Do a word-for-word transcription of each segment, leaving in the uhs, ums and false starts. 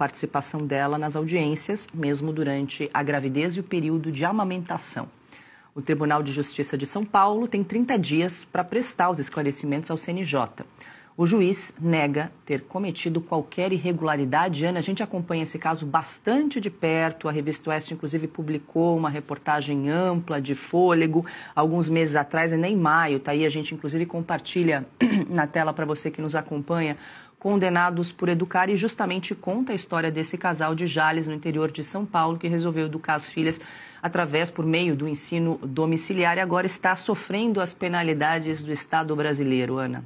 participação dela nas audiências, mesmo durante a gravidez e o período de amamentação. O Tribunal de Justiça de São Paulo tem trinta dias para prestar os esclarecimentos ao C N J. O juiz nega ter cometido qualquer irregularidade. Ana, a gente acompanha esse caso bastante de perto. A Revista Oeste, inclusive, publicou uma reportagem ampla de fôlego alguns meses atrás, ainda em maio. Tá aí, a gente, inclusive, compartilha na tela para você que nos acompanha. Condenados por educar, e justamente conta a história desse casal de Jales, no interior de São Paulo, que resolveu educar as filhas através, por meio do ensino domiciliar, e agora está sofrendo as penalidades do Estado brasileiro. Ana.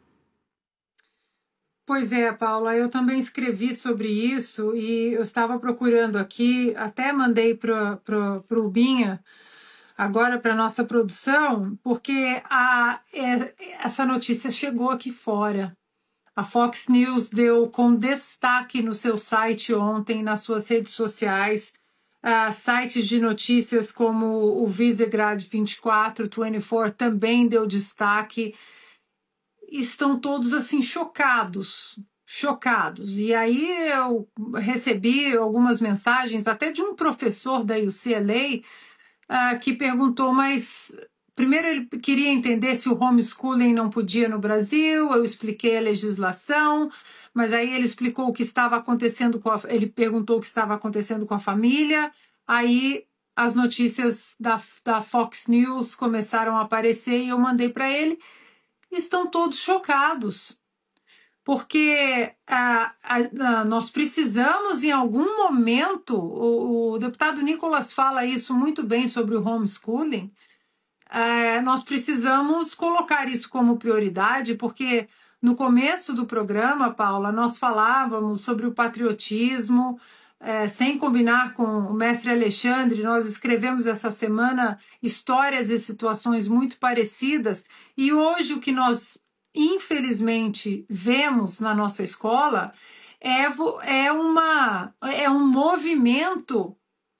Pois é, Paula, eu também escrevi sobre isso e eu estava procurando aqui, até mandei para o Binha, agora para a nossa produção, porque a, é, essa notícia chegou aqui fora. A Fox News deu com destaque no seu site ontem, nas suas redes sociais, uh, sites de notícias como o Visegrad vinte e quatro, vinte e quatro também deu destaque. Estão todos assim chocados, chocados. E aí eu recebi algumas mensagens até de um professor da U C L A uh, que perguntou, mas primeiro ele queria entender se o homeschooling não podia no Brasil. Eu expliquei a legislação, mas aí ele explicou o que estava acontecendo com a, ele perguntou o que estava acontecendo com a família. Aí as notícias da, da Fox News começaram a aparecer e eu mandei para ele. Estão todos chocados, porque ah, ah, nós precisamos, em algum momento, o, o deputado Nicolas fala isso muito bem sobre o homeschooling, ah, nós precisamos colocar isso como prioridade, porque no começo do programa, Paula, nós falávamos sobre o patriotismo. É, sem combinar com o mestre Alexandre, nós escrevemos essa semana histórias e situações muito parecidas, e hoje o que nós, infelizmente, vemos na nossa escola é, é, uma, é um movimento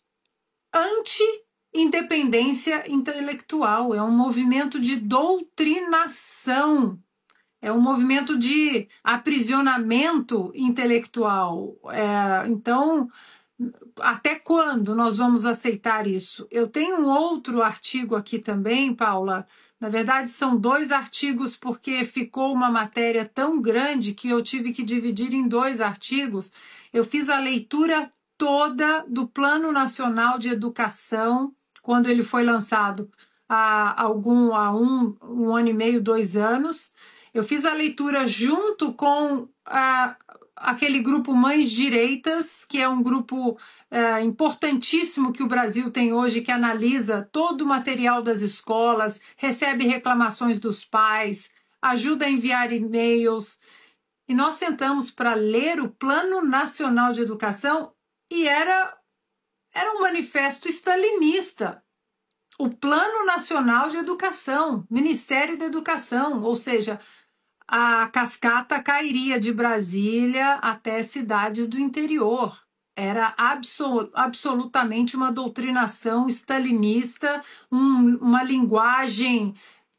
anti-independência intelectual, é um movimento de doutrinação. É um movimento de aprisionamento intelectual. É, então, até quando nós vamos aceitar isso? Eu tenho um outro artigo aqui também, Paula. Na verdade, são dois artigos, porque ficou uma matéria tão grande que eu tive que dividir em dois artigos. Eu fiz a leitura toda do Plano Nacional de Educação, quando ele foi lançado há, algum, há um, um ano e meio, dois anos. Eu fiz a leitura junto com a, aquele grupo Mães Direitas, que é um grupo é, importantíssimo que o Brasil tem hoje, que analisa todo o material das escolas, recebe reclamações dos pais, ajuda a enviar e-mails. E nós sentamos para ler o Plano Nacional de Educação e era, era um manifesto stalinista. O Plano Nacional de Educação, Ministério da Educação, ou seja, a cascata cairia de Brasília até cidades do interior. Era absol absolutamente uma doutrinação stalinista, um, uma linguagem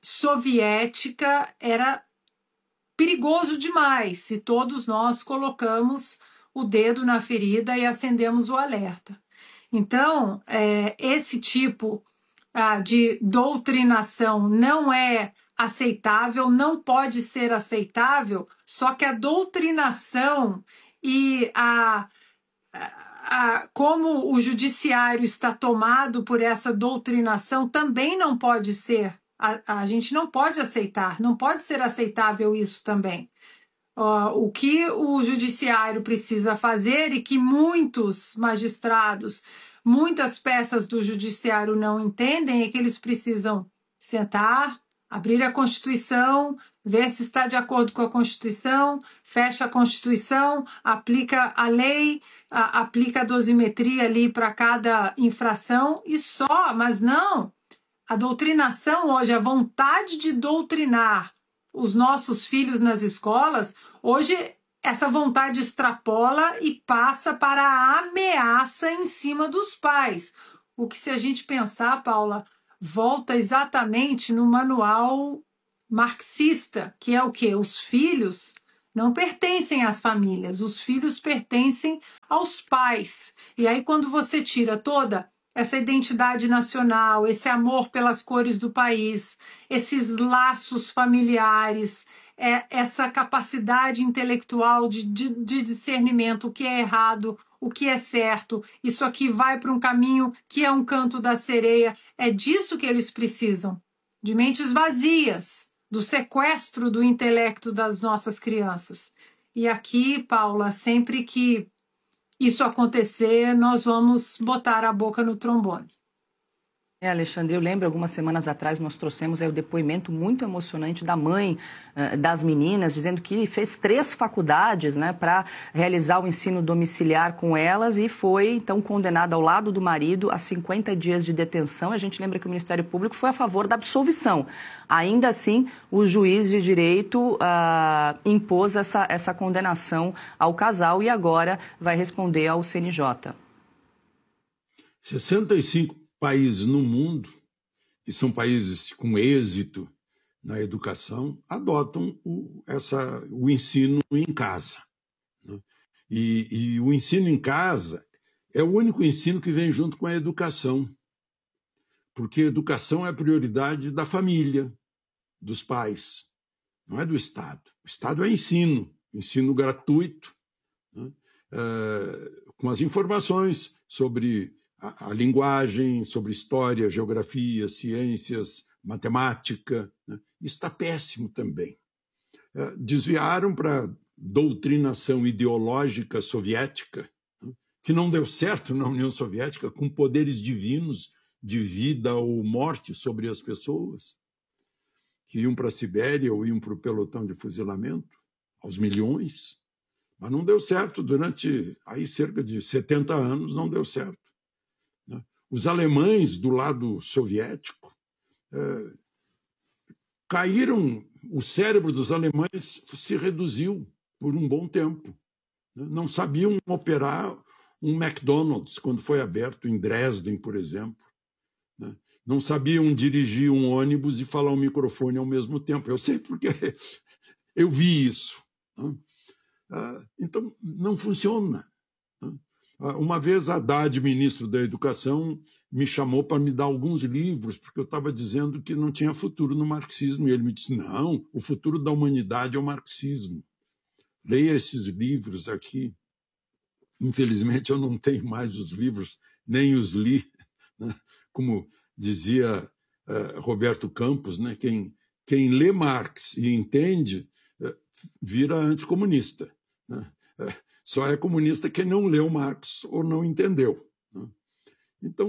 soviética. Era perigoso demais se todos nós colocamos o dedo na ferida e acendemos o alerta. Então, é, esse tipo ah, de doutrinação não é aceitável, não pode ser aceitável, só que a doutrinação e a, a, a, como o judiciário está tomado por essa doutrinação também não pode ser, a, a gente não pode aceitar, não pode ser aceitável isso também. Uh, o que o judiciário precisa fazer e que muitos magistrados, muitas peças do judiciário não entendem é que eles precisam sentar, abrir a Constituição, ver se está de acordo com a Constituição, fecha a Constituição, aplica a lei, a, aplica a dosimetria ali para cada infração e só, mas não. A doutrinação hoje, a vontade de doutrinar os nossos filhos nas escolas, hoje essa vontade extrapola e passa para a ameaça em cima dos pais. O que, se a gente pensar, Paula, volta exatamente no manual marxista, que é o quê? Os filhos não pertencem às famílias, os filhos pertencem aos pais. E aí, quando você tira toda essa identidade nacional, esse amor pelas cores do país, esses laços familiares, é, essa capacidade intelectual de, de, de discernimento, o que é errado, o que é certo, isso aqui vai para um caminho que é um canto da sereia, é disso que eles precisam, de mentes vazias, do sequestro do intelecto das nossas crianças. E aqui, Paula, sempre que isso acontecer, nós vamos botar a boca no trombone. É, Alexandre, eu lembro, algumas semanas atrás nós trouxemos aí o depoimento muito emocionante da mãe uh, das meninas, dizendo que fez três faculdades, né, para realizar o ensino domiciliar com elas e foi, então, condenada ao lado do marido a cinquenta dias de detenção. A gente lembra que o Ministério Público foi a favor da absolvição. Ainda assim, o juiz de direito uh, impôs essa, essa condenação ao casal e agora vai responder ao C N J. sessenta e cinco países no mundo, e são países com êxito na educação, adotam o, essa, o ensino em casa. Né? E, e o ensino em casa é o único ensino que vem junto com a educação, porque a educação é a prioridade da família, dos pais, não é do Estado. O Estado é ensino, ensino gratuito, né? é, com as informações sobre a, a linguagem, sobre história, geografia, ciências, matemática. Né? Isso está péssimo também. É, desviaram para doutrinação ideológica soviética, né? Que não deu certo na União Soviética, com poderes divinos de vida ou morte sobre as pessoas, que iam para a Sibéria ou iam para o pelotão de fuzilamento, aos milhões. Mas não deu certo durante aí, cerca de setenta anos, não deu certo. Né? Os alemães do lado soviético é, caíram, o cérebro dos alemães se reduziu por um bom tempo. Né? Não sabiam operar um McDonald's quando foi aberto em Dresden, por exemplo. Né? Não sabiam dirigir um ônibus e falar um microfone ao mesmo tempo. Eu sei porque eu vi isso. Né? Então, não funciona. Uma vez a Haddad, ministro da Educação, me chamou para me dar alguns livros, porque eu estava dizendo que não tinha futuro no marxismo. E ele me disse, não, o futuro da humanidade é o marxismo. Leia esses livros aqui. Infelizmente, eu não tenho mais os livros, nem os li. Né? Como dizia uh, Roberto Campos, né? quem, quem lê Marx e entende, uh, vira anticomunista. Né? Uh, só é comunista quem não leu Marx ou não entendeu. Né? Então,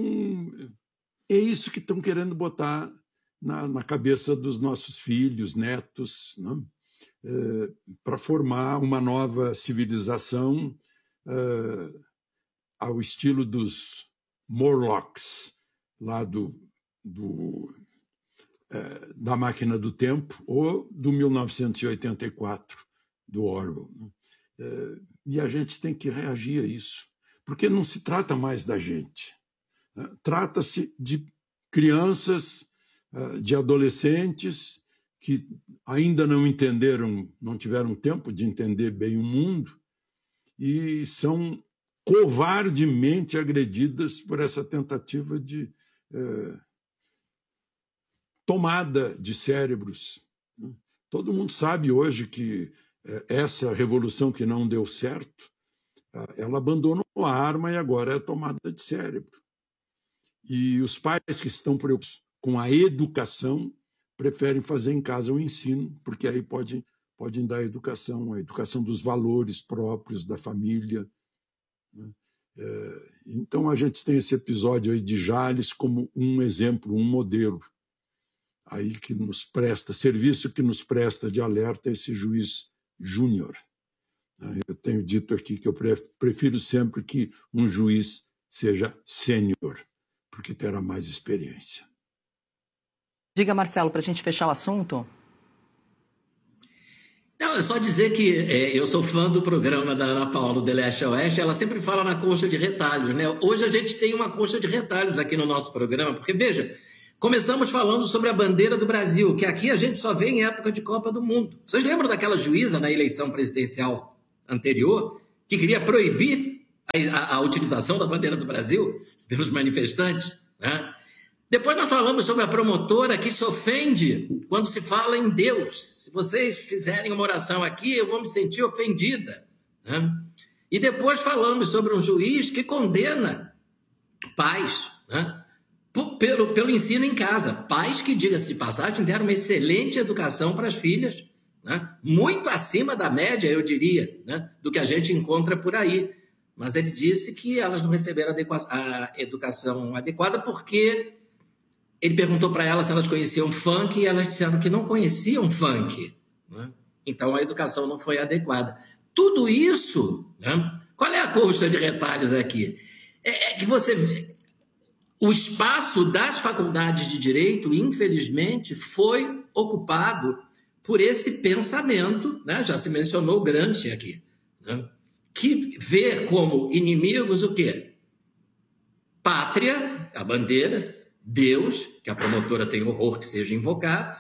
é isso que estão querendo botar na, na cabeça dos nossos filhos, netos, né? uh, para formar uma nova civilização uh, ao estilo dos Morlocks, lá do, do, é, da Máquina do Tempo, ou do mil novecentos e oitenta e quatro, do Orwell. É, e a gente tem que reagir a isso, porque não se trata mais da gente. Né? Trata-se de crianças, de adolescentes que ainda não entenderam, não tiveram tempo de entender bem o mundo e são covardemente agredidas por essa tentativa de eh, tomada de cérebros. Né? Todo mundo sabe hoje que eh, essa revolução que não deu certo, eh, ela abandonou a arma e agora é tomada de cérebro. E os pais que estão preocupados com a educação preferem fazer em casa o ensino, porque aí podem, podem dar a educação, a educação dos valores próprios da família. Então, a gente tem esse episódio aí de Jales como um exemplo, um modelo, aí que nos presta, serviço que nos presta de alerta esse juiz júnior. Eu tenho dito aqui que eu prefiro sempre que um juiz seja sênior, porque terá mais experiência. Diga, Marcelo, para a gente fechar o assunto. Não, é só dizer que é, eu sou fã do programa da Ana Paula, do Leste a Oeste. Ela sempre fala na concha de retalhos, né? Hoje a gente tem uma concha de retalhos aqui no nosso programa, porque, veja, Começamos falando sobre a bandeira do Brasil, que aqui a gente só vê em época de Copa do Mundo. Vocês lembram daquela juíza na eleição presidencial anterior que queria proibir a, a, a utilização da bandeira do Brasil pelos manifestantes, né? Depois nós falamos sobre a promotora que se ofende quando se fala em Deus. Se vocês fizerem uma oração aqui, eu vou me sentir ofendida, né? E depois falamos sobre um juiz que condena pais, né? Pelo, pelo ensino em casa. Pais que, diga-se de passagem, deram uma excelente educação para as filhas, né? Muito acima da média, eu diria, né? Do que a gente encontra por aí. Mas ele disse que elas não receberam a educação adequada porque ele perguntou para elas se elas conheciam funk e elas disseram que não conheciam funk, né? Então a educação não foi adequada. Tudo isso, né? Qual é a coxa de retalhos aqui? É, é que você vê. O espaço das faculdades de direito, infelizmente, foi ocupado por esse pensamento, né? Já se mencionou o Gramsci aqui, né? Que vê como inimigos o quê? Pátria, a bandeira, Deus, que a promotora tem horror que seja invocado,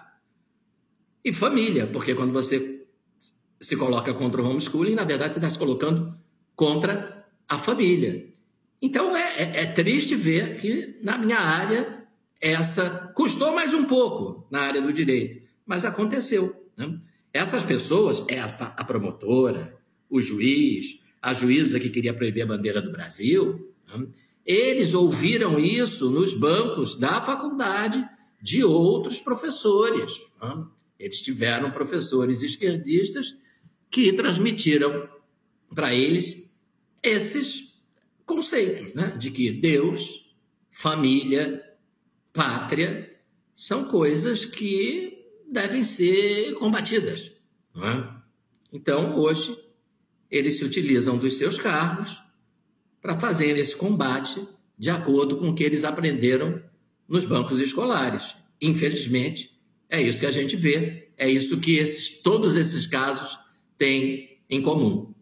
e família, porque quando você se coloca contra o homeschooling, na verdade você está se colocando contra a família. Então, é, é, é triste ver que, na minha área, essa custou mais um pouco na área do direito, mas aconteceu, né? Essas pessoas, essa, a promotora, o juiz, a juíza que queria proibir a bandeira do Brasil, né? Eles ouviram isso nos bancos da faculdade de outros professores, né? Eles tiveram professores esquerdistas que transmitiram para eles esses conceitos, né? De que Deus, família, pátria são coisas que devem ser combatidas, não é? Então, hoje, eles se utilizam dos seus cargos para fazer esse combate de acordo com o que eles aprenderam nos bancos escolares. Infelizmente, é isso que a gente vê, é isso que esses, todos esses casos têm em comum.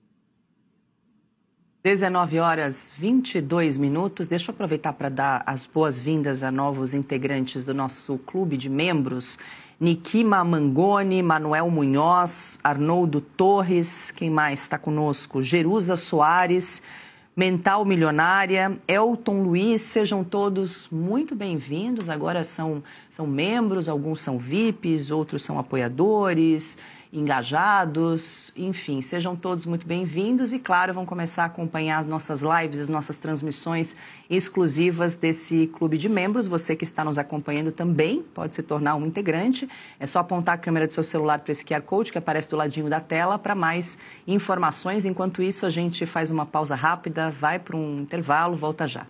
dezenove horas e vinte e dois minutos. Deixa eu aproveitar para dar as boas-vindas a novos integrantes do nosso clube de membros. Nikima Mangoni, Manuel Munhoz, Arnoldo Torres, quem mais está conosco? Jerusa Soares, Mental Milionária, Elton Luiz, sejam todos muito bem-vindos. Agora são, são membros, alguns são V I Ps, outros são apoiadores, engajados, enfim, sejam todos muito bem-vindos e, claro, vão começar a acompanhar as nossas lives, as nossas transmissões exclusivas desse clube de membros. Você que está nos acompanhando também pode se tornar um integrante. É só apontar a câmera do seu celular para esse Q R Code que aparece do ladinho da tela para mais informações. Enquanto isso, a gente faz uma pausa rápida, vai para um intervalo, volta já.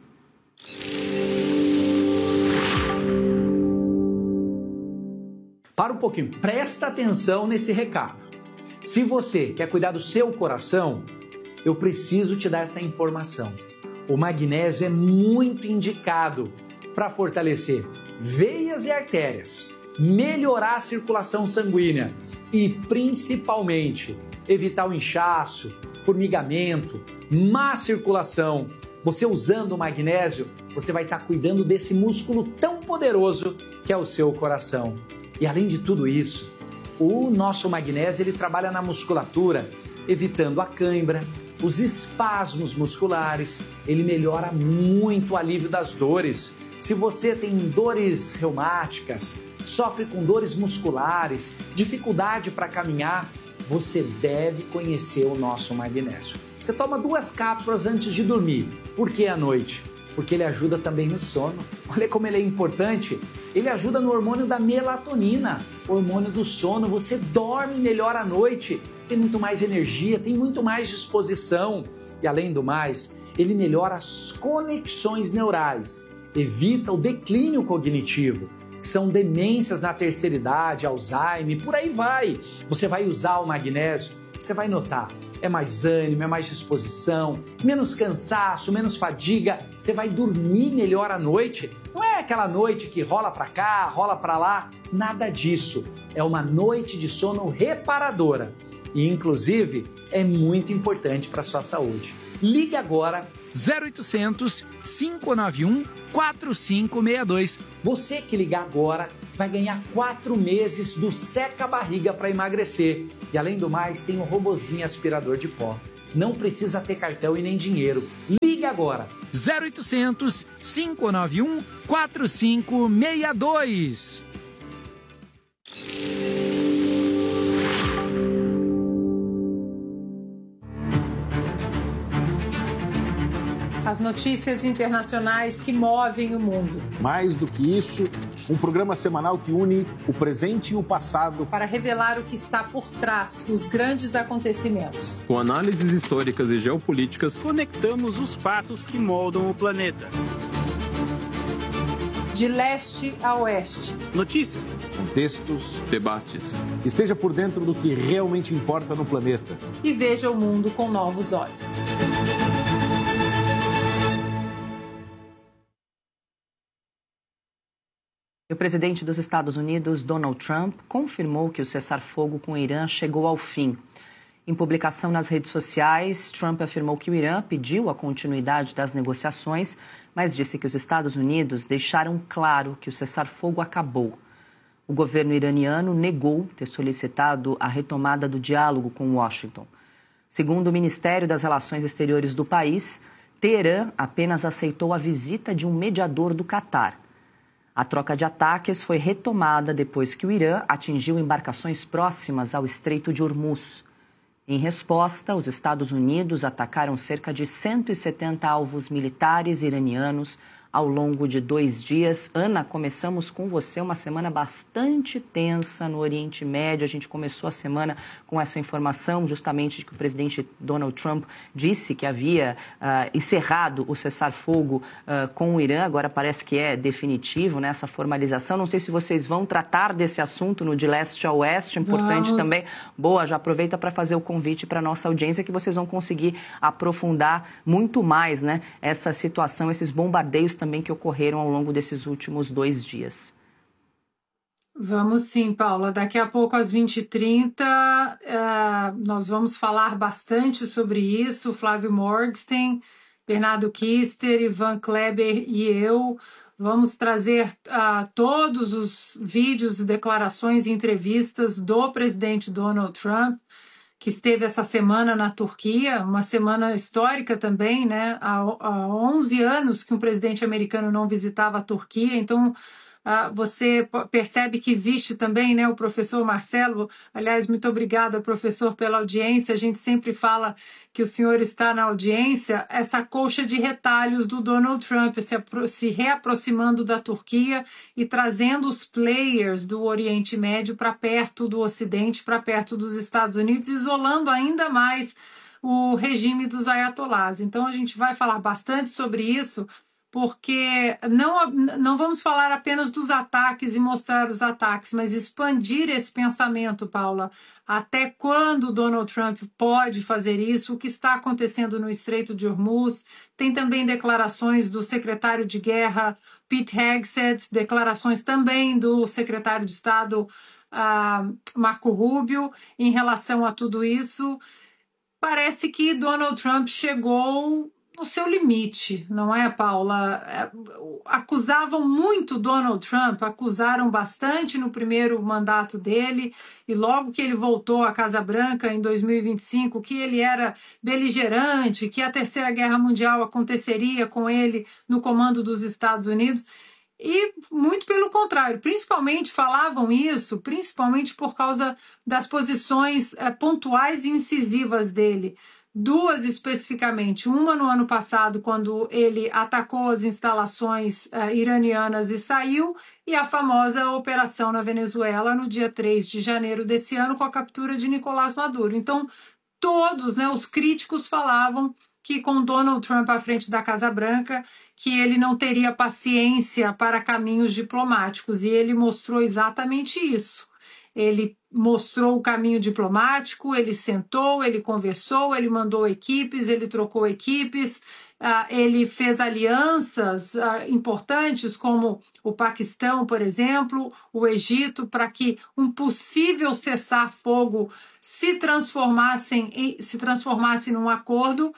Para um pouquinho, presta atenção nesse recado. Se você quer cuidar do seu coração, eu preciso te dar essa informação. O magnésio é muito indicado para fortalecer veias e artérias, melhorar a circulação sanguínea e, principalmente, evitar o inchaço, formigamento, má circulação. Você usando o magnésio, você vai estar cuidando desse músculo tão poderoso que é o seu coração. E além de tudo isso, o nosso magnésio ele trabalha na musculatura, evitando a cãibra, os espasmos musculares, ele melhora muito o alívio das dores. Se você tem dores reumáticas, sofre com dores musculares, dificuldade para caminhar, você deve conhecer o nosso magnésio. Você toma duas cápsulas antes de dormir. Por que à noite? Porque ele ajuda também no sono. Olha como ele é importante. Ele ajuda no hormônio da melatonina, hormônio do sono. Você dorme melhor à noite, tem muito mais energia, tem muito mais disposição. E além do mais, ele melhora as conexões neurais, evita o declínio cognitivo, que são demências na terceira idade, Alzheimer, por aí vai. Você vai usar o magnésio, você vai notar. É mais ânimo, é mais disposição, menos cansaço, menos fadiga. Você vai dormir melhor à noite. Não é aquela noite que rola para cá, rola para lá. Nada disso. É uma noite de sono reparadora. E, inclusive, é muito importante para a sua saúde. Ligue agora zero oitocentos, cinco nove um, quatro cinco seis dois. Você que ligar agora vai ganhar quatro meses do Seca Barriga para emagrecer. E além do mais, tem um robozinho aspirador de pó. Não precisa ter cartão e nem dinheiro. Liga agora. zero oitocentos, cinco nove um, quatro cinco seis dois. As notícias internacionais que movem o mundo. Mais do que isso, um programa semanal que une o presente e o passado para revelar o que está por trás dos grandes acontecimentos. Com análises históricas e geopolíticas, conectamos os fatos que moldam o planeta. De leste a oeste. Notícias, contextos, debates. Esteja por dentro do que realmente importa no planeta. E veja o mundo com novos olhos. O presidente dos Estados Unidos, Donald Trump, confirmou que o cessar-fogo com o Irã chegou ao fim. Em publicação nas redes sociais, Trump afirmou que o Irã pediu a continuidade das negociações, mas disse que os Estados Unidos deixaram claro que o cessar-fogo acabou. O governo iraniano negou ter solicitado a retomada do diálogo com Washington. Segundo o Ministério das Relações Exteriores do país, Teherã apenas aceitou a visita de um mediador do Catar. A troca de ataques foi retomada depois que o Irã atingiu embarcações próximas ao Estreito de Hormuz. Em resposta, os Estados Unidos atacaram cerca de cento e setenta alvos militares iranianos ao longo de dois dias. Ana, começamos com você uma semana bastante tensa no Oriente Médio. A gente começou a semana com essa informação justamente de que o presidente Donald Trump disse que havia uh, encerrado o cessar-fogo uh, com o Irã. Agora parece que é definitivo, né, essa formalização. Não sei se vocês vão tratar desse assunto no De Leste a Oeste. Importante Vamos. também. Boa, já aproveita para fazer o convite para a nossa audiência que vocês vão conseguir aprofundar muito mais, né, essa situação, esses bombardeios também que ocorreram ao longo desses últimos dois dias. Vamos sim, Paula. Daqui a pouco, às vinte e trinta, uh, nós vamos falar bastante sobre isso. Flávio Morgenstern, Bernardo Kister, Ivan Kleber e eu vamos trazer uh, todos os vídeos, declarações e entrevistas do presidente Donald Trump, que esteve essa semana na Turquia, uma semana histórica também, né? Há, há onze anos que um presidente americano não visitava a Turquia, então uh, você percebe que existe também, né? O professor Marcelo, aliás, muito obrigada, professor, pela audiência, a gente sempre fala que o senhor está na audiência, essa colcha de retalhos do Donald Trump se, se reaproximando da Turquia e trazendo os players do Oriente Médio para perto do Ocidente, para perto dos Estados Unidos, isolando ainda mais o regime dos ayatolás. Então a gente vai falar bastante sobre isso, porque não, não vamos falar apenas dos ataques e mostrar os ataques, mas expandir esse pensamento, Paula. Até quando Donald Trump pode fazer isso? O que está acontecendo no Estreito de Hormuz? Tem também declarações do secretário de Guerra, Pete Hegseth, declarações também do secretário de Estado, uh, Marco Rubio, em relação a tudo isso. Parece que Donald Trump chegou no seu limite, não é, Paula? Acusavam muito Donald Trump, acusaram bastante no primeiro mandato dele, e logo que ele voltou à Casa Branca em dois mil e vinte e cinco, que ele era beligerante, que a Terceira Guerra Mundial aconteceria com ele no comando dos Estados Unidos. E muito pelo contrário, principalmente falavam isso, principalmente por causa das posições é, pontuais e incisivas dele. Duas especificamente, uma no ano passado, quando ele atacou as instalações uh, iranianas e saiu, e a famosa operação na Venezuela no dia três de janeiro desse ano, com a captura de Nicolás Maduro. Então, todos, né, os críticos falavam que com Donald Trump à frente da Casa Branca, que ele não teria paciência para caminhos diplomáticos, e ele mostrou exatamente isso. Ele mostrou o caminho diplomático, ele sentou, ele conversou, ele mandou equipes, ele trocou equipes, uh, ele fez alianças uh, importantes como o Paquistão, por exemplo, o Egito, para que um possível cessar-fogo se transformasse, em, se transformasse num acordo.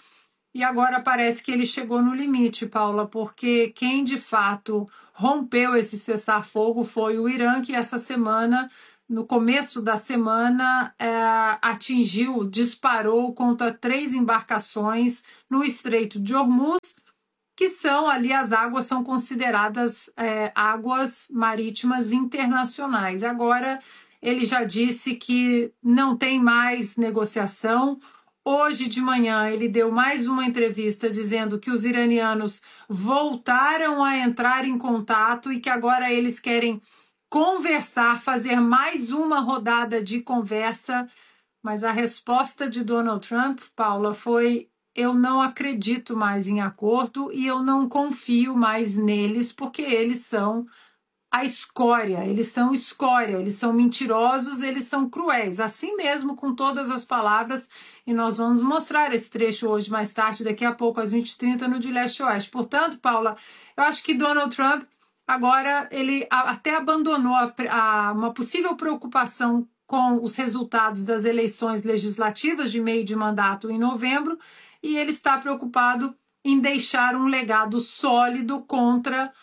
E agora parece que ele chegou no limite, Paula, porque quem de fato rompeu esse cessar-fogo foi o Irã, que essa semana, no começo da semana, é, atingiu, disparou contra três embarcações no Estreito de Hormuz, que são ali, as águas são consideradas é, águas marítimas internacionais. Agora, ele já disse que não tem mais negociação. Hoje de manhã ele deu mais uma entrevista dizendo que os iranianos voltaram a entrar em contato e que agora eles querem conversar, fazer mais uma rodada de conversa. Mas a resposta de Donald Trump, Paula, foi: eu não acredito mais em acordo e eu não confio mais neles, porque eles são a escória, eles são escória, eles são mentirosos, eles são cruéis, assim mesmo, com todas as palavras, e nós vamos mostrar esse trecho hoje mais tarde, daqui a pouco, às vinte e trinta, no De Leste a Oeste. Portanto, Paula, eu acho que Donald Trump, agora, ele até abandonou a, a, uma possível preocupação com os resultados das eleições legislativas de meio de mandato em novembro, e ele está preocupado em deixar um legado sólido contra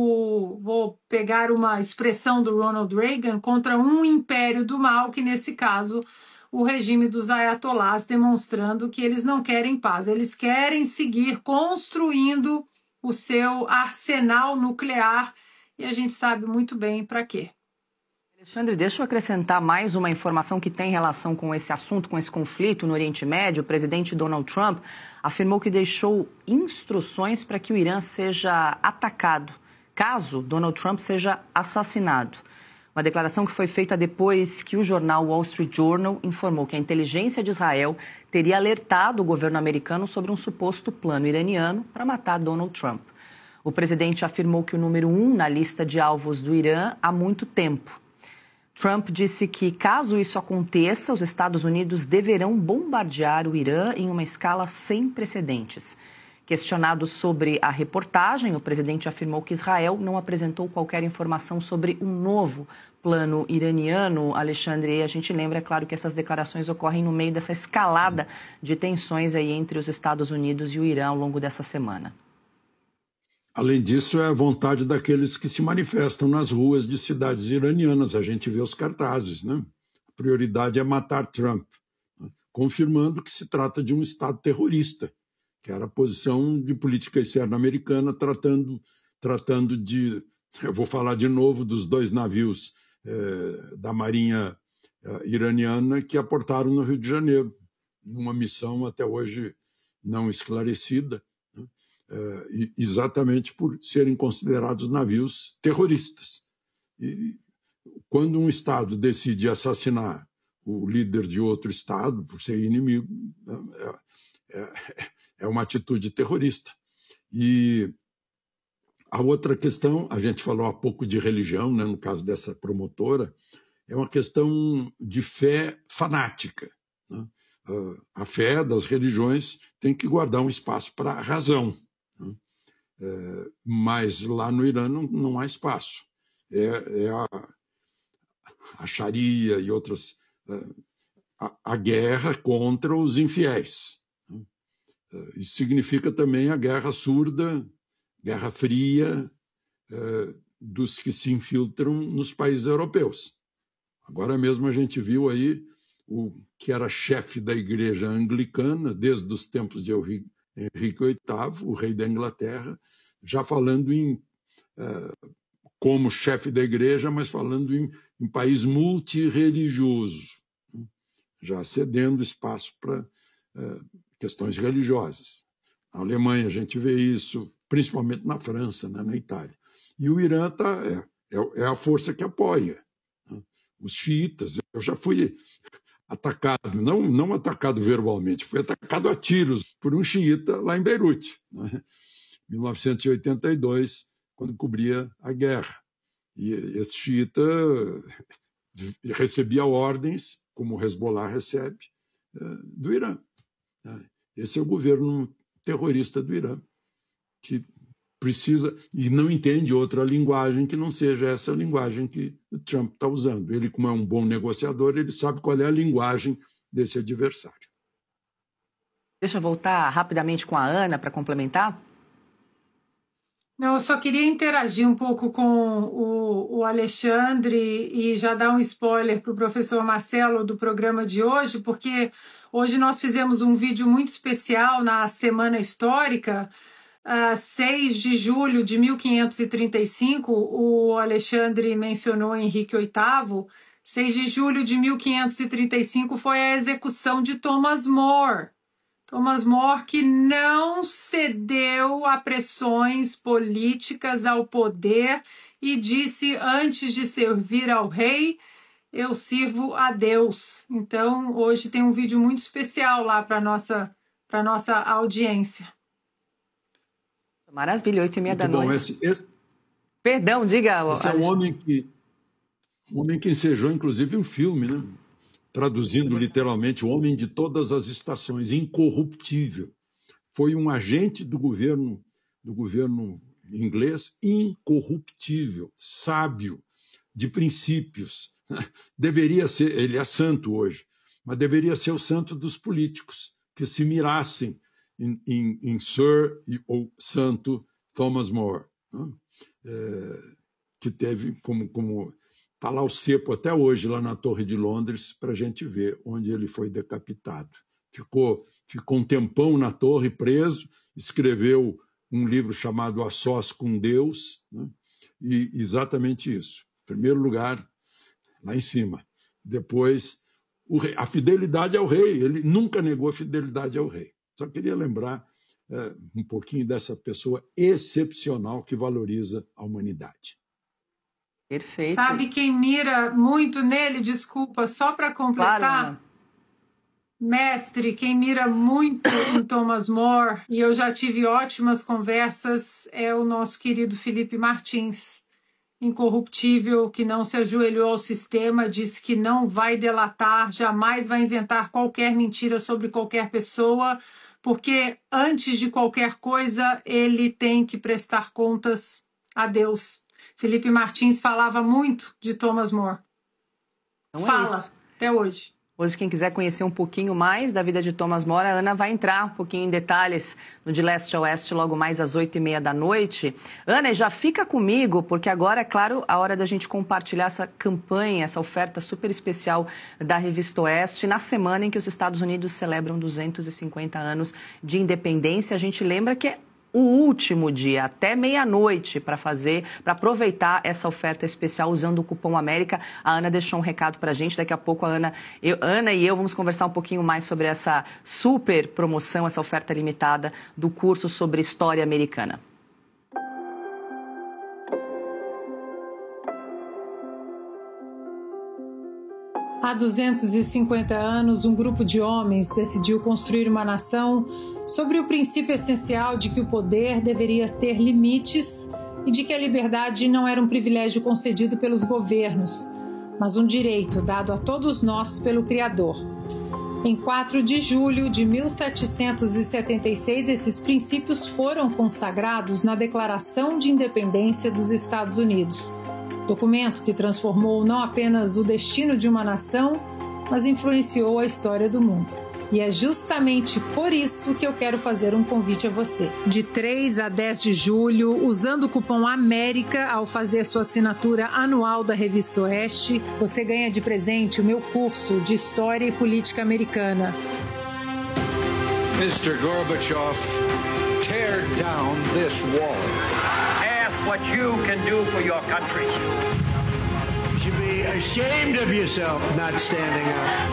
o, vou pegar uma expressão do Ronald Reagan, contra um império do mal, que nesse caso o regime dos ayatolás, demonstrando que eles não querem paz, eles querem seguir construindo o seu arsenal nuclear, e a gente sabe muito bem para quê. Alexandre, deixa eu acrescentar mais uma informação que tem relação com esse assunto, com esse conflito no Oriente Médio. O presidente Donald Trump afirmou que deixou instruções para que o Irã seja atacado, caso Donald Trump seja assassinado. Uma declaração que foi feita depois que o jornal Wall Street Journal informou que a inteligência de Israel teria alertado o governo americano sobre um suposto plano iraniano para matar Donald Trump. O presidente afirmou que o número um na lista de alvos do Irã há muito tempo. Trump disse que, caso isso aconteça, os Estados Unidos deverão bombardear o Irã em uma escala sem precedentes. Questionado sobre a reportagem, o presidente afirmou que Israel não apresentou qualquer informação sobre um novo plano iraniano. Alexandre, a gente lembra, é claro, que essas declarações ocorrem no meio dessa escalada de tensões aí entre os Estados Unidos e o Irã ao longo dessa semana. Além disso, é a vontade daqueles que se manifestam nas ruas de cidades iranianas. A gente vê os cartazes, né? A prioridade é matar Trump, né? Confirmando que se trata de um Estado terrorista, que era a posição de política externa americana, tratando, tratando de... Eu vou falar de novo dos dois navios eh, da Marinha eh, iraniana que aportaram no Rio de Janeiro, numa missão até hoje não esclarecida, Uh, exatamente por serem considerados navios terroristas. E quando um Estado decide assassinar o líder de outro Estado por ser inimigo, é, é, é uma atitude terrorista. E a outra questão, a gente falou há pouco de religião, né, no caso dessa promotora, é uma questão de fé fanática, né? Uh, a fé das religiões tem que guardar um espaço para a razão. É, mas lá no Irã não, não há espaço. É, é a, a Sharia e outras... A, a guerra contra os infiéis. Isso significa também a guerra surda, guerra fria, é, dos que se infiltram nos países europeus. Agora mesmo a gente viu aí o que era chefe da igreja anglicana, desde os tempos de Henrique Henrique oitavo, o rei da Inglaterra, já falando em, eh, como chefe da igreja, mas falando em, em país multirreligioso, já cedendo espaço para eh, questões religiosas. Na Alemanha a gente vê isso, principalmente na França, né, na Itália. E o Irã tá, é, é a força que apoia, né? Os xiitas. Eu já fui atacado, não, não atacado verbalmente, foi atacado a tiros por um xiita lá em Beirute, né? em mil novecentos e oitenta e dois, quando cobria a guerra. E esse xiita recebia ordens, como o Hezbollah recebe, do Irã. Esse é o governo terrorista do Irã, que precisa, e não entende outra linguagem que não seja essa linguagem que o Trump está usando. Ele, como é um bom negociador, ele sabe qual é a linguagem desse adversário. Deixa eu voltar rapidamente com a Ana para complementar. Não, eu só queria interagir um pouco com o, o Alexandre e já dar um spoiler para o professor Marcelo do programa de hoje, porque hoje nós fizemos um vídeo muito especial na Semana Histórica, uh, seis de julho de mil quinhentos e trinta e cinco, o Alexandre mencionou Henrique oitavo, seis de julho de mil quinhentos e trinta e cinco foi a execução de Thomas More. Thomas More, que não cedeu a pressões políticas ao poder e disse, antes de servir ao rei, eu sirvo a Deus. Então, hoje tem um vídeo muito especial lá para a nossa, para nossa audiência. Maravilha, oito e meia da bom, noite. Esse, esse, Perdão, diga. Esse é um homem que, um homem que ensejou, inclusive, um filme, né? Traduzindo literalmente, o homem de todas as estações, incorruptível. Foi um agente do governo, do governo inglês, incorruptível, sábio, de princípios. Deveria ser, ele é santo hoje, mas deveria ser o santo dos políticos, que se mirassem em, em, em Sir ou Santo Thomas More, né? É, que teve como... como está lá o cepo até hoje, lá na Torre de Londres, para a gente ver onde ele foi decapitado. Ficou, ficou um tempão na torre, preso, escreveu um livro chamado A Sós com Deus, né? E exatamente isso. Em primeiro lugar, lá em cima. Depois, o rei, a fidelidade ao rei. Ele nunca negou a fidelidade ao rei. Só queria lembrar é, um pouquinho dessa pessoa excepcional que valoriza a humanidade. Perfeito. Sabe quem mira muito nele? Desculpa, só para completar. Claro, mestre, quem mira muito em Thomas More, e eu já tive ótimas conversas, é o nosso querido Felipe Martins, incorruptível, que não se ajoelhou ao sistema, disse que não vai delatar, jamais vai inventar qualquer mentira sobre qualquer pessoa, porque antes de qualquer coisa ele tem que prestar contas a Deus. Felipe Martins falava muito de Thomas More. Então Fala, é até hoje. Hoje, quem quiser conhecer um pouquinho mais da vida de Thomas More, a Ana vai entrar um pouquinho em detalhes no De Leste a Oeste, logo mais às oito e meia da noite. Ana, já fica comigo, porque agora, é claro, a hora da gente compartilhar essa campanha, essa oferta super especial da Revista Oeste, na semana em que os Estados Unidos celebram duzentos e cinquenta anos de independência. A gente lembra que é o último dia, até meia-noite, para fazer, para aproveitar essa oferta especial usando o cupom América. A Ana deixou um recado para a gente, daqui a pouco a Ana, eu, Ana e eu vamos conversar um pouquinho mais sobre essa super promoção, essa oferta limitada do curso sobre História Americana. Há duzentos e cinquenta anos, um grupo de homens decidiu construir uma nação sobre o princípio essencial de que o poder deveria ter limites e de que a liberdade não era um privilégio concedido pelos governos, mas um direito dado a todos nós pelo Criador. Em quatro de julho de mil setecentos e setenta e seis, esses princípios foram consagrados na Declaração de Independência dos Estados Unidos, documento que transformou não apenas o destino de uma nação, mas influenciou a história do mundo. E é justamente por isso que eu quero fazer um convite a você. De três a dez de julho, usando o cupom América ao fazer sua assinatura anual da Revista Oeste, você ganha de presente o meu curso de História e Política Americana. mister Gorbachev, tear down this wall. What you can do for your country. You should be ashamed of yourself not standing up.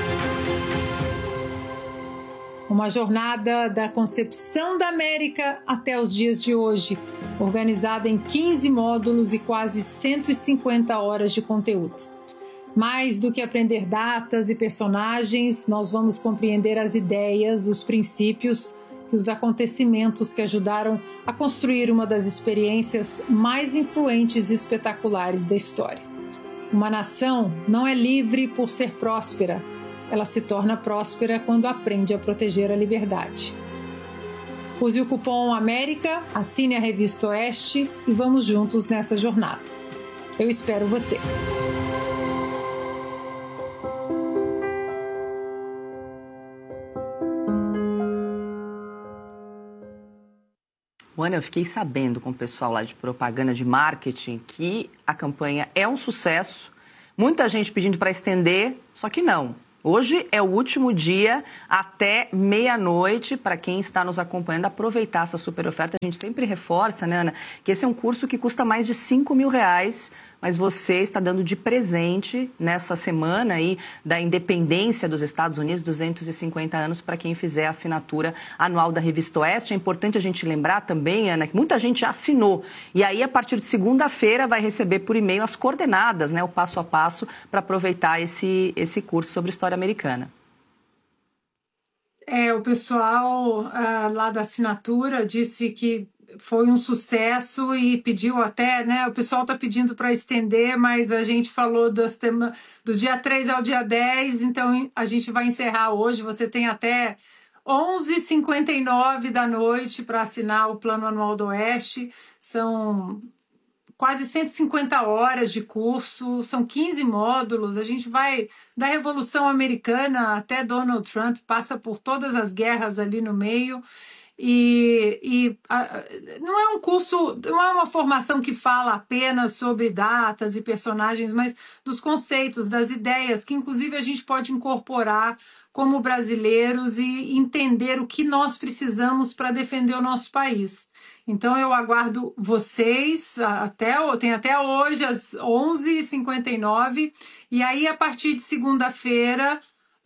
Uma jornada da concepção da América até os dias de hoje, organizada em quinze módulos e quase cento e cinquenta horas de conteúdo. Mais do que aprender datas e personagens, nós vamos compreender as ideias, os princípios e os acontecimentos que ajudaram a construir uma das experiências mais influentes e espetaculares da história. Uma nação não é livre por ser próspera, ela se torna próspera quando aprende a proteger a liberdade. Use o cupom América, assine a Revista Oeste e vamos juntos nessa jornada. Eu espero você! Ana, eu fiquei sabendo com o pessoal lá de propaganda de marketing que a campanha é um sucesso. Muita gente pedindo para estender, só que não. Hoje é o último dia até meia-noite para quem está nos acompanhando aproveitar essa super oferta. A gente sempre reforça, né, Ana, que esse é um curso que custa mais de cinco mil reais, mas você está dando de presente nessa semana aí da independência dos Estados Unidos, duzentos e cinquenta anos, para quem fizer a assinatura anual da Revista Oeste. É importante a gente lembrar também, Ana, que muita gente já assinou. E aí, a partir de segunda-feira, vai receber por e-mail as coordenadas, né, o passo a passo, para aproveitar esse, esse curso sobre história americana. É, o pessoal uh, lá da assinatura disse que foi um sucesso e pediu até, né? O pessoal está pedindo para estender, mas a gente falou das tema, do dia três ao dia dez, então a gente vai encerrar hoje. Você tem até onze e cinquenta e nove da noite para assinar o Plano Anual do Oeste. São quase cento e cinquenta horas de curso, são quinze módulos. A gente vai da Revolução Americana até Donald Trump, passa por todas as guerras ali no meio. E, e a, não é um curso, não é uma formação que fala apenas sobre datas e personagens, mas dos conceitos, das ideias, que inclusive a gente pode incorporar como brasileiros e entender o que nós precisamos para defender o nosso país. Então eu aguardo vocês, até, tem até hoje às onze e cinquenta e nove, e aí a partir de segunda-feira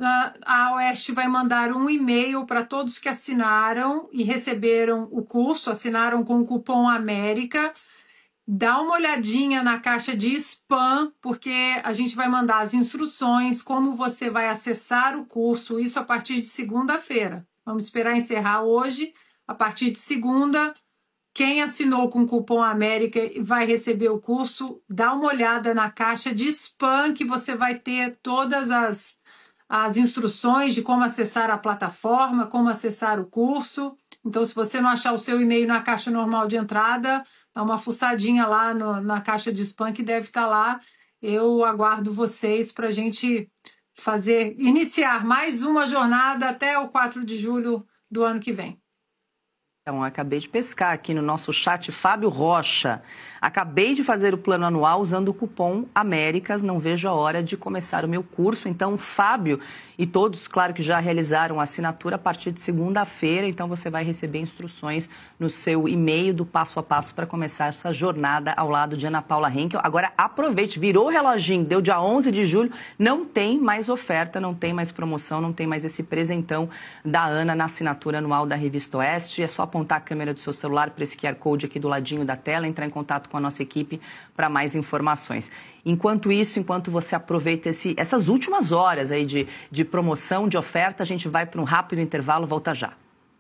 a Oeste vai mandar um e-mail para todos que assinaram e receberam o curso, assinaram com o cupom América. Dá uma olhadinha na caixa de spam, porque a gente vai mandar as instruções, como você vai acessar o curso, isso a partir de segunda-feira. Vamos esperar encerrar hoje, a partir de segunda. Quem assinou com o cupom América vai receber o curso. Dá uma olhada na caixa de spam, que você vai ter todas as... as instruções de como acessar a plataforma, como acessar o curso. Então, se você não achar o seu e-mail na caixa normal de entrada, dá uma fuçadinha lá no, na caixa de spam que deve estar lá. Eu aguardo vocês para a gente fazer, iniciar mais uma jornada até o quatro de julho do ano que vem. Então, acabei de pescar aqui no nosso chat, Fábio Rocha. Acabei de fazer o plano anual usando o cupom Américas, não vejo a hora de começar o meu curso. Então, Fábio e todos, claro que já realizaram a assinatura a partir de segunda-feira, então você vai receber instruções no seu e-mail do passo a passo para começar essa jornada ao lado de Ana Paula Henkel. Agora, aproveite, virou o reloginho, deu dia onze de julho, não tem mais oferta, não tem mais promoção, não tem mais esse presentão da Ana na assinatura anual da Revista Oeste. É só apontar a câmera do seu celular para esse Q R Code aqui do ladinho da tela, entrar em contato com a nossa equipe para mais informações. Enquanto isso, enquanto você aproveita esse, essas últimas horas aí de, de promoção, de oferta, a gente vai para um rápido intervalo, volta já.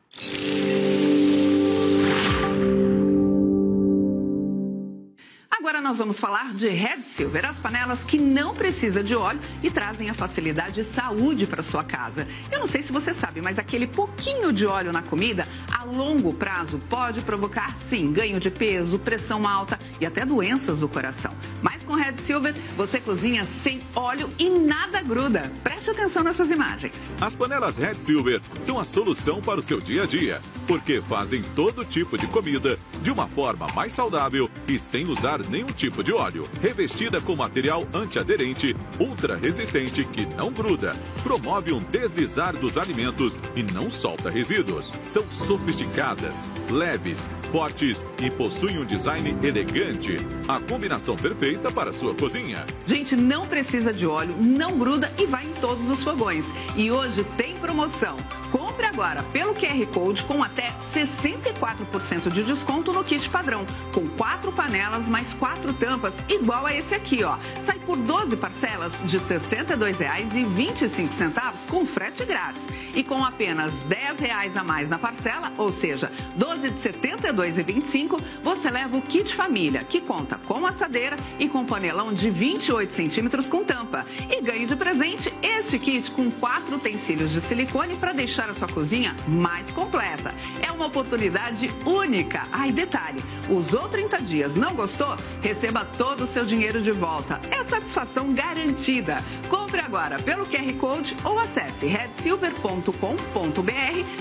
Agora nós vamos falar de Red Silver, as panelas que não precisam de óleo e trazem a facilidade e saúde para sua casa. Eu não sei se você sabe, mas aquele pouquinho de óleo na comida, a longo prazo, pode provocar, sim, ganho de peso, pressão alta e até doenças do coração. Mas com Red Silver, você cozinha sem óleo e nada gruda. Preste atenção nessas imagens. As panelas Red Silver são a solução para o seu dia a dia, porque fazem todo tipo de comida de uma forma mais saudável e sem usar nenhum tipo de óleo. Revestida com material antiaderente, ultra resistente que não gruda, promove um deslizar dos alimentos e não solta resíduos. São sofisticadas, leves, fortes e possuem um design elegante. A combinação perfeita para a sua cozinha. Gente, não precisa de óleo, não gruda e vai em todos os fogões. E hoje tem promoção. Compre agora pelo Q R Code com até sessenta e quatro por cento de desconto no kit padrão, com quatro panelas mais quatro tampas, igual a esse aqui, ó. Sai por doze parcelas de sessenta e dois reais e vinte e cinco centavos com frete grátis. E com apenas dez reais a mais na parcela, ou seja, doze de setenta e dois reais e vinte e cinco centavos, você leva o kit família, que conta com assadeira e com panelão de vinte e oito centímetros com tampa. E ganhe de presente este kit com quatro utensílios de silicone para deixar a sua cozinha mais completa. É uma oportunidade única. Ah, e detalhe, usou trinta dias, não gostou? Receba todo o seu dinheiro de volta. É satisfação garantida. Compre agora pelo Q R Code ou acesse red silver ponto com ponto br barra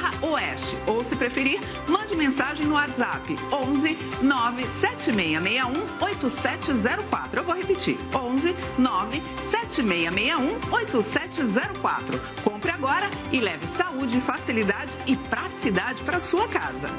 barra oeste. Ou, se preferir, mande mensagem no WhatsApp onze nove sete seis seis um oito sete zero quatro. Eu vou repetir, onze nove sete seis seis um oito sete zero quatro. Compre agora e leve saúde, facilidade e praticidade para sua casa.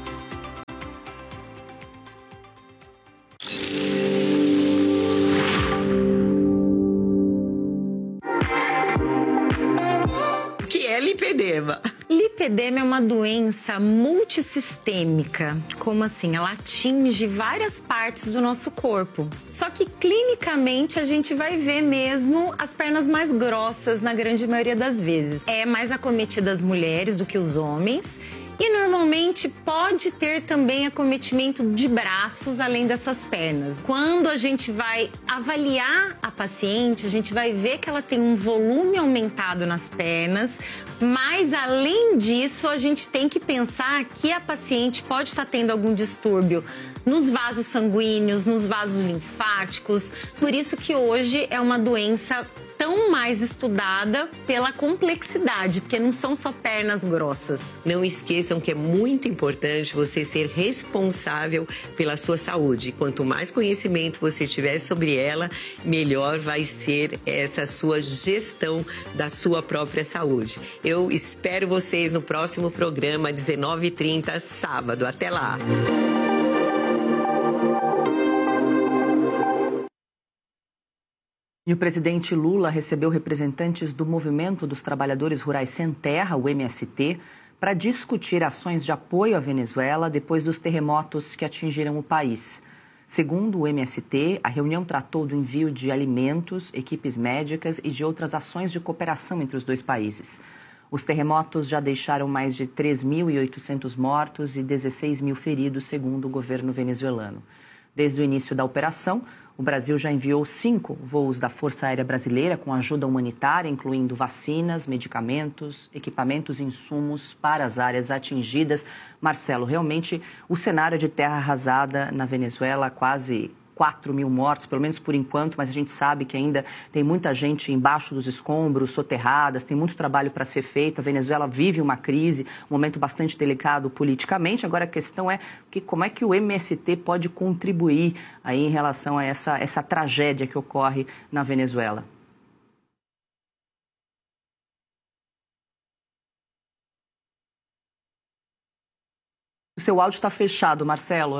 O que é lipedema? Lipedema é uma doença multissistêmica. Como assim? Ela atinge várias partes do nosso corpo. Só que clinicamente a gente vai ver mesmo as pernas mais grossas na grande maioria das vezes. É mais acometida as mulheres do que os homens. E normalmente pode ter também acometimento de braços além dessas pernas. Quando a gente vai avaliar a paciente, a gente vai ver que ela tem um volume aumentado nas pernas, mas além disso a gente tem que pensar que a paciente pode estar tendo algum distúrbio nos vasos sanguíneos, nos vasos linfáticos. Por isso que hoje é uma doença tão mais estudada pela complexidade, porque não são só pernas grossas. Não esqueçam que é muito importante você ser responsável pela sua saúde. Quanto mais conhecimento você tiver sobre ela, melhor vai ser essa sua gestão da sua própria saúde. Eu espero vocês no próximo programa, dezenove e trinta, sábado. Até lá! E o presidente Lula recebeu representantes do Movimento dos Trabalhadores Rurais Sem Terra, o M S T, para discutir ações de apoio à Venezuela depois dos terremotos que atingiram o país. Segundo o M S T, a reunião tratou do envio de alimentos, equipes médicas e de outras ações de cooperação entre os dois países. Os terremotos já deixaram mais de três mil e oitocentos mortos e dezesseis mil feridos, segundo o governo venezuelano. Desde o início da operação, o Brasil já enviou cinco voos da Força Aérea Brasileira com ajuda humanitária, incluindo vacinas, medicamentos, equipamentos e insumos para as áreas atingidas. Marcelo, realmente o cenário de terra arrasada na Venezuela, quase quatro mil mortos, pelo menos por enquanto, mas a gente sabe que ainda tem muita gente embaixo dos escombros, soterradas, tem muito trabalho para ser feito. A Venezuela vive uma crise, um momento bastante delicado politicamente. Agora a questão é que, como é que o M S T pode contribuir aí em relação a essa, essa tragédia que ocorre na Venezuela? O seu áudio está fechado, Marcelo.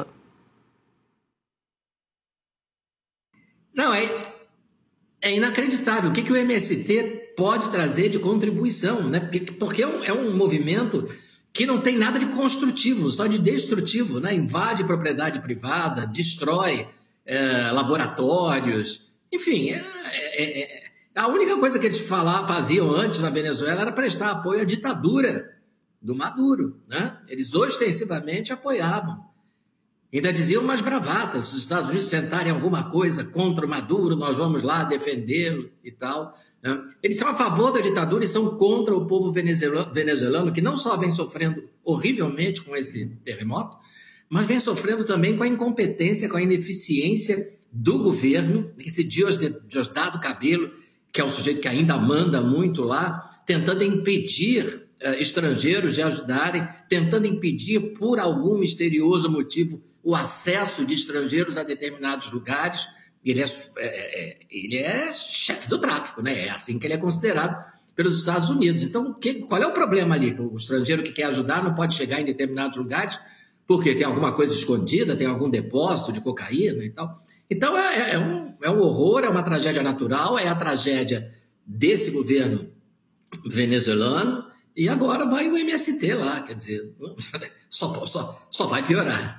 Não, é, é inacreditável. O que, que o M S T pode trazer de contribuição, né? Porque, porque é, um, é um movimento que não tem nada de construtivo, só de destrutivo, né? Invade propriedade privada, destrói é, laboratórios, enfim, é, é, é, a única coisa que eles falavam, faziam antes na Venezuela era prestar apoio à ditadura do Maduro, né? Eles ostensivamente apoiavam. Ainda diziam umas bravatas, se os Estados Unidos sentarem alguma coisa contra o Maduro, nós vamos lá defendê-lo e tal. Né? Eles são a favor da ditadura e são contra o povo venezuelano, venezuelano, que não só vem sofrendo horrivelmente com esse terremoto, mas vem sofrendo também com a incompetência, com a ineficiência do governo, esse Diosdado Cabello, que é um sujeito que ainda manda muito lá, tentando impedir uh, estrangeiros de ajudarem, tentando impedir, por algum misterioso motivo, o acesso de estrangeiros a determinados lugares. Ele é, é, ele é chefe do tráfico, né? É assim que ele é considerado pelos Estados Unidos. Então, que, qual é o problema ali? O estrangeiro que quer ajudar não pode chegar em determinados lugares porque tem alguma coisa escondida, tem algum depósito de cocaína e tal. Então, é, é, um, é um horror, é uma tragédia natural, é a tragédia desse governo venezuelano, e agora vai o M S T lá, quer dizer, só, só, só vai piorar.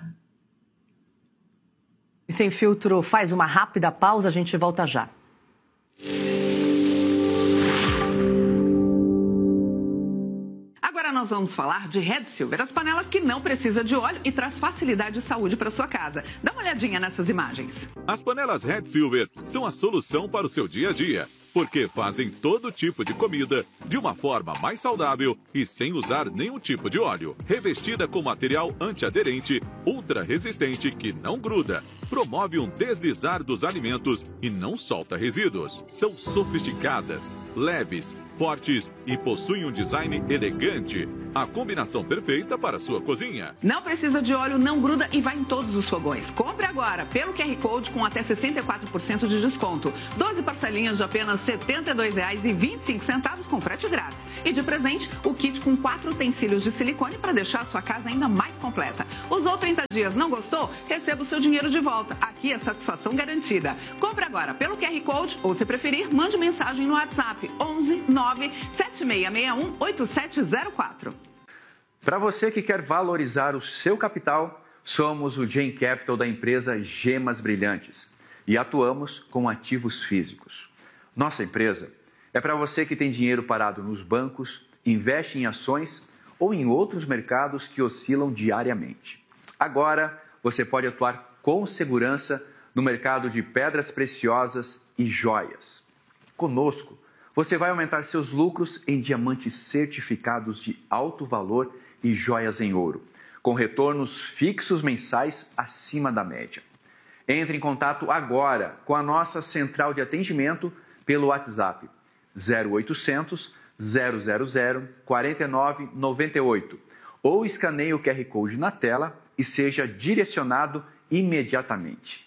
E Sem Filtro faz uma rápida pausa, a gente volta já. Agora nós vamos falar de Red Silver, as panelas que não precisa de óleo e traz facilidade e saúde para sua casa. Dá uma olhadinha nessas imagens. As panelas Red Silver são a solução para o seu dia a dia, porque fazem todo tipo de comida de uma forma mais saudável e sem usar nenhum tipo de óleo. Revestida com material antiaderente, ultra resistente que não gruda, promove um deslizar dos alimentos e não solta resíduos. São sofisticadas, leves, fortes e possuem um design elegante. A combinação perfeita para a sua cozinha. Não precisa de óleo, não gruda e vai em todos os fogões. Compre agora pelo Q R Code com até sessenta e quatro por cento de desconto. doze parcelinhas de apenas setenta e dois reais e vinte e cinco centavos com frete grátis. E de presente, o kit com quatro utensílios de silicone para deixar a sua casa ainda mais completa. Usou trinta dias, não gostou? Receba o seu dinheiro de volta. Aqui é satisfação garantida. Compre agora pelo Q R Code ou, se preferir, mande mensagem no WhatsApp onze nove sete seis seis um oito sete zero quatro. Para você que quer valorizar o seu capital, somos o Gen Capital da empresa Gemas Brilhantes e atuamos com ativos físicos. Nossa empresa é para você que tem dinheiro parado nos bancos, investe em ações ou em outros mercados que oscilam diariamente. Agora, você pode atuar com segurança no mercado de pedras preciosas e joias. Conosco, você vai aumentar seus lucros em diamantes certificados de alto valor e joias em ouro, com retornos fixos mensais acima da média. Entre em contato agora com a nossa central de atendimento pelo WhatsApp zero oitocentos, zero zero zero, quatro nove nove oito ou escaneie o Q R Code na tela e seja direcionado imediatamente.